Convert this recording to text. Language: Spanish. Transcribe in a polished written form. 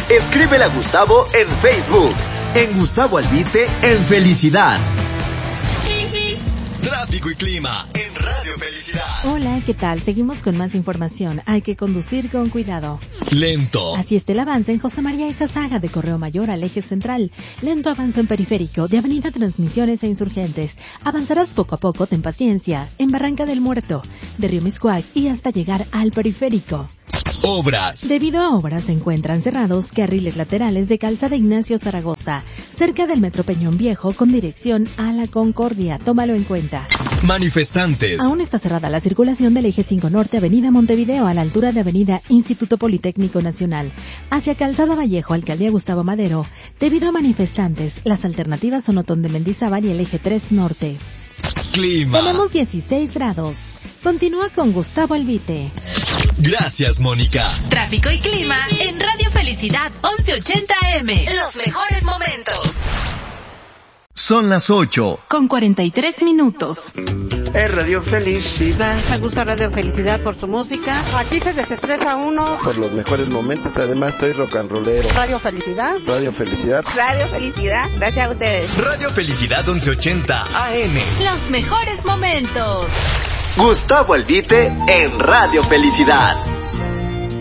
Escríbele a Gustavo en Facebook. En Gustavo Albite, en Felicidad. Tráfico y clima en Radio Felicidad. Hola, ¿qué tal? Seguimos con más información. Hay que conducir con cuidado. Lento. Así está el avance en José María Izazaga de Correo Mayor al eje central. Lento avance en Periférico, de Avenida Transmisiones a Insurgentes. Avanzarás poco a poco, ten paciencia. En Barranca del Muerto, de Río Miscuac y hasta llegar al Periférico. Obras. Debido a obras se encuentran cerrados carriles laterales de Calzada Ignacio Zaragoza, cerca del Metro Peñón Viejo con dirección a La Concordia. Tómalo en cuenta. Manifestantes. Aún está cerrada la circulación del eje 5 Norte, Avenida Montevideo, a la altura de Avenida Instituto Politécnico Nacional, hacia Calzada Vallejo, Alcaldía Gustavo Madero. Debido a manifestantes, las alternativas son Otón de Mendizábal y el eje 3 Norte. Clima. Tenemos 16 grados. Continúa con Gustavo Albite. Gracias, Mónica. Tráfico y clima en Radio Felicidad 1180 AM. Los mejores momentos. Son las 8. Con 43 minutos. Es Radio Felicidad. Me gusta Radio Felicidad por su música. Aquí se desestresa uno. Por los mejores momentos, además soy rock and rollero. Radio Felicidad. Radio Felicidad. Radio Felicidad. Gracias a ustedes. Radio Felicidad 1180 AM. Los mejores momentos. Gustavo Albite en Radio Felicidad.